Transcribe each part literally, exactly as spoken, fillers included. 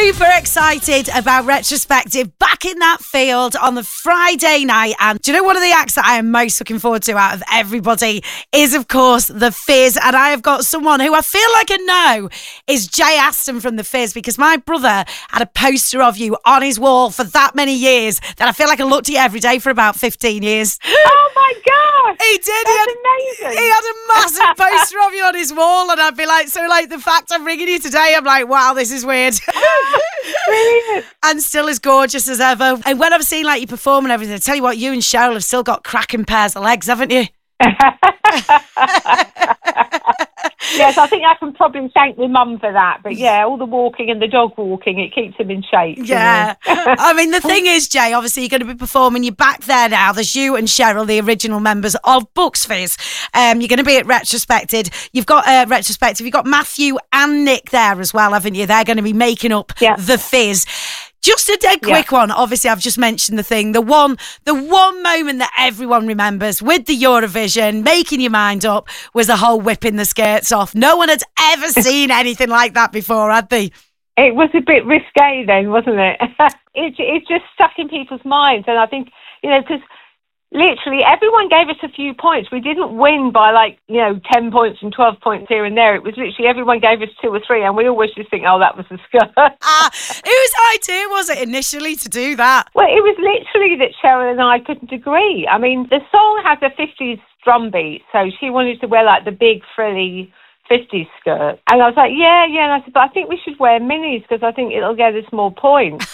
super excited about Retrospective back in that field on the Friday night. And do you know one of the acts that I am most looking forward to out of everybody is, of course, The Fizz. And I have got someone who I feel like I know is Jay Aston from The Fizz, because my brother had a poster of you on his wall for that many years that I feel like I looked at you every day for about fifteen years. Oh my gosh! He did. That's he had, amazing. He had a massive poster of you on his wall, and I'd be like, so like the fact I'm ringing you today, I'm like, wow, this is weird. Brilliant. And still as gorgeous as ever. And when I've seen like you perform and everything, I tell you what, you and Cheryl have still got cracking pairs of legs, haven't you? Yes, I think I can probably thank my mum for that. But yeah, all the walking and the dog walking, it keeps him in shape. Yeah. I mean, the thing is, Jay, obviously you're going to be performing. You're back there now. There's you and Cheryl, the original members of Bucks Fizz. Um, you're going to be at Retrospective. You've got uh, Retrospective. You've got Matthew and Nick there as well, haven't you? They're going to be making up Yeah. The Fizz. Just a dead quick Yeah. one. Obviously, I've just mentioned the thing. The one the one moment that everyone remembers with the Eurovision, making your mind up, was the whole whipping the skirts off. No one had ever seen anything like that before, had they? It was a bit risque then, wasn't it? it? It just stuck in people's minds. And I think, you know, because literally everyone gave us a few points. We didn't win by like, you know, ten points and twelve points here and there. It was literally everyone gave us two or three, and we always just think, oh, that was a skirt. Ah, whose idea was it initially to do that? Well, it was literally that Cheryl and I couldn't agree. I mean, the song has a fifties drum beat, so she wanted to wear like the big frilly fifties skirt. And I was like, yeah, yeah. And I said, but I think we should wear minis because I think it'll get us more points.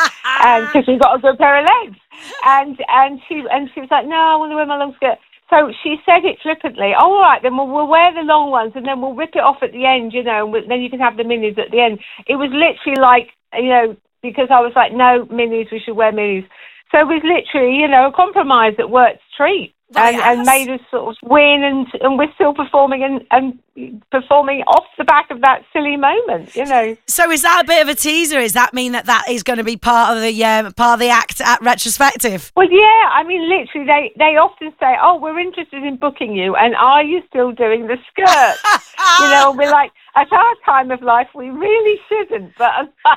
And because we've got a good pair of legs. And and she and she was like, no, I want to wear my long skirt. So she said it flippantly. Oh, all right, then we'll, we'll wear the long ones and then we'll rip it off at the end, you know, and we'll, then you can have the minis at the end. It was literally like, you know, because I was like, no, minis, we should wear minis. So it was literally, you know, a compromise that worked a treat. And, Yes. and made us sort of win, and and we're still performing and, and performing off the back of that silly moment, you know. So is that a bit of a teaser? Does that mean that that is going to be part of the um, part of the act at Retrospective? Well, yeah, I mean, literally, they, they often say, oh, we're interested in booking you, and are you still doing the skirt? You know, and we're like, at our time of life, we really shouldn't, but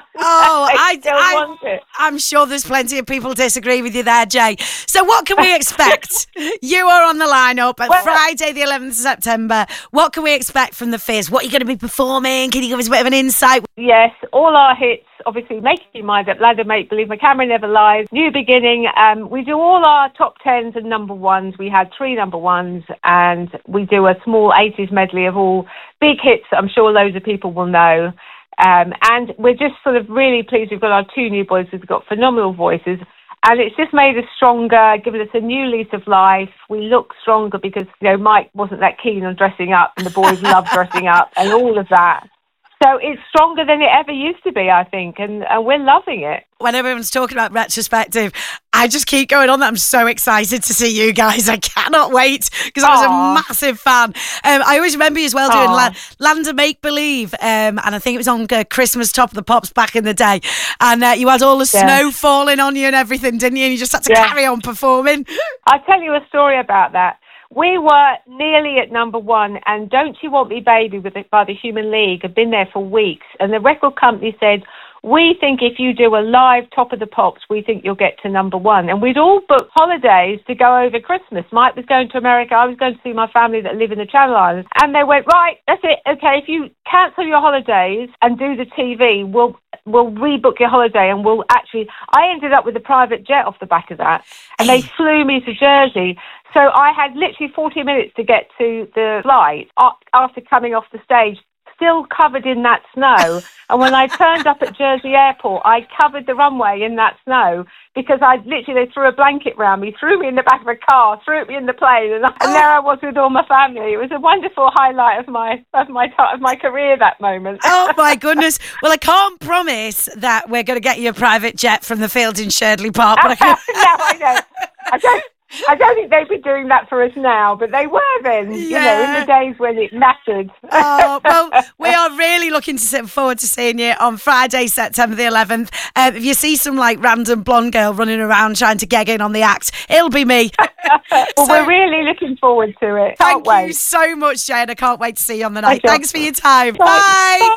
Oh, I I, still I, want it. I'm sure there's plenty of people disagree with you there, Jay. So what can we expect? You are on the lineup at Well- Friday the eleventh of September. What can we expect from The Fizz? What are you going to be performing? Can you give us a bit of an insight? Yes, all our hits, obviously, Making Your Mind Up, Ladder Make Believe, My Camera Never Lies, New Beginning. Um, we do all our top tens and number ones. We had three number ones, and we do a small eighties medley of all big hits that I'm sure loads of people will know. Um, and we're just sort of really pleased. We've got our two new boys who've got phenomenal voices. And it's just made us stronger, given us a new lease of life. We look stronger because, you know, Mike wasn't that keen on dressing up and the boys love dressing up and all of that. So it's stronger than it ever used to be, I think, and, and we're loving it. When everyone's talking about Retrospective, I just keep going on that I'm so excited to see you guys. I cannot wait because I was Aww. a massive fan. Um, I always remember you as well doing La- Aww. Land of Make Believe, um, and I think it was on uh, Christmas Top of the Pops back in the day. And uh, you had all the Yeah. snow falling on you and everything, didn't you? And you just had to Yeah. carry on performing. I'll tell you a story about that. We were nearly at number one, and Don't You Want Me Baby with it by the Human League had been there for weeks. And the record company said, we think if you do a live Top of the Pops, we think you'll get to number one. And we'd all booked holidays to go over Christmas. Mike was going to America. I was going to see my family that live in the Channel Islands. And they went, right, that's it. Okay, if you cancel your holidays and do the T V, we'll we'll rebook your holiday, and we'll actually... I ended up with a private jet off the back of that. And they flew me to Jersey. So I had literally forty minutes to get to the flight after coming off the stage, still covered in that snow. And when I turned up at Jersey Airport, I covered the runway in that snow because I literally, they threw a blanket around me, threw me in the back of a car, threw me in the plane, and, I, and there I was with all my family. It was a wonderful highlight of my of my of my career, that moment. Oh, my goodness. Well, I can't promise that we're going to get you a private jet from the field in Sherdley Park. But I can... no, I don't. I don't. I don't think they'd be doing that for us now, but they were then, Yeah. you know, in the days when it mattered. Oh, well, we are really looking to sit forward to seeing you on Friday, September the eleventh. Um, if you see some, like, random blonde girl running around trying to geg in on the act, it'll be me. Well, So- we're really looking forward to it. Can't Thank wait. you so much, Jane. I can't wait to see you on the night. Okay. Thanks for your time. Bye. Bye.